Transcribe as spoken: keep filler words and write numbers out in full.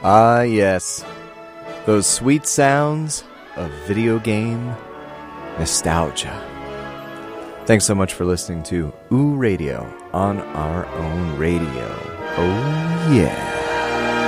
Ah, yes. Those sweet sounds of video game nostalgia. Thanks so much for listening to Ooh Radio on our own radio. Oh, yeah.